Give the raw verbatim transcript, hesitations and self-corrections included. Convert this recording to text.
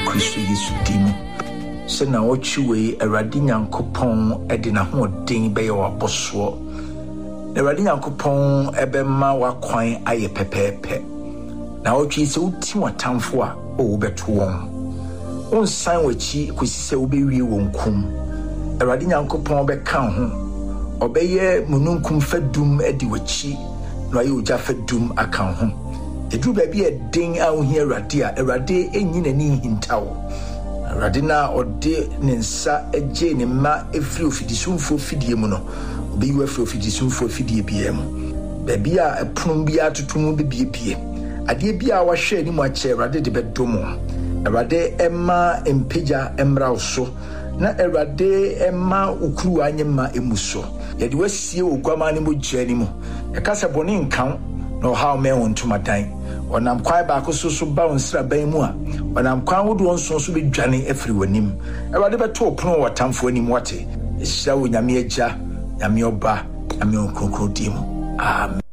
Kristo Yesu dimu se na ochiwe Awurade Nyankopɔn ede na hoɔden bɛyɛ wabɔsoɔ Awurade Nyankopɔn ɛbɛma wakwan ayɛ pɛpɛɛpɛ na otwi sɛ uti watamfo a o beto wɔn onsan wachi kosi sɛ wobɛwie wɔn kum Awurade Nyankopɔn bɛka ho ɔbɛyɛ mununkum fadum edi wachi na ayɛ ogya fadum aka ho eduru baabi ɛden a ohia Awurade a Awurade enyi n'ani hintawo Awurade na ɔde ne nsa agye ne ma efiri ofidisumfo fidie mu no obi wa efiri ofidisumfo fidie bia mu baabi a ɛpono bi atotomu bibiebie adeɛ bi a wahwɛ ni mu akyɛ Awurade de bɛdomo Awurade ɛma empagya emra so na Awurade ɛma ukuru anyema emuso yɛde wasie ogwama ne mogya ni mu ɛkasa bɔne nkan na ɔhaw mɛ wɔn ntomadan ɔnam kwai baako so so ba onsra ban mu a ɔnam kwan wodo nso so bedwane afiri wanim Awurade bɛto opono wɔ tamfo anim wate ehyira wo nyame agya nyame ɔba nyame ɔkronkron di mu amen.